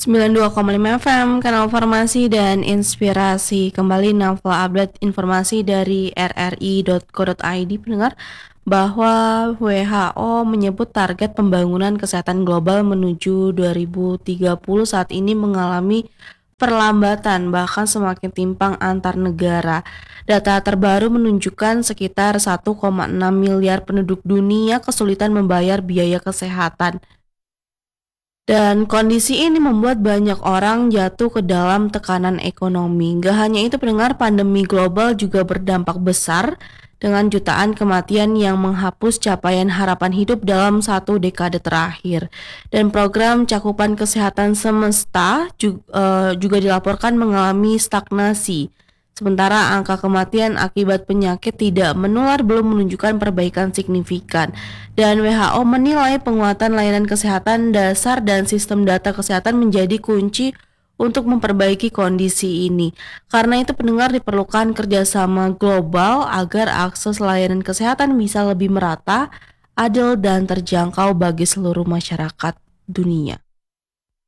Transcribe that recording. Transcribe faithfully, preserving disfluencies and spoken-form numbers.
sembilan puluh dua koma lima F M, kanal Formasi dan Inspirasi. Kembali Naufla update informasi dari r r i dot co dot i d, pendengar, bahwa W H O menyebut target pembangunan kesehatan global menuju dua ribu tiga puluh saat ini mengalami perlambatan, bahkan semakin timpang antar negara. Data terbaru menunjukkan sekitar satu koma enam miliar penduduk dunia kesulitan membayar biaya kesehatan. Dan kondisi ini membuat banyak orang jatuh ke dalam tekanan ekonomi. Gak hanya itu, pendengar, pandemi global juga berdampak besar dengan jutaan kematian yang menghapus capaian harapan hidup dalam satu dekade terakhir. Dan program cakupan kesehatan semesta juga, juga dilaporkan mengalami stagnasi. Sementara angka kematian akibat penyakit tidak menular belum menunjukkan perbaikan signifikan. Dan W H O menilai penguatan layanan kesehatan dasar dan sistem data kesehatan menjadi kunci untuk memperbaiki kondisi ini. Karena itu, pendengar, diperlukan kerjasama global agar akses layanan kesehatan bisa lebih merata, adil, dan terjangkau bagi seluruh masyarakat dunia.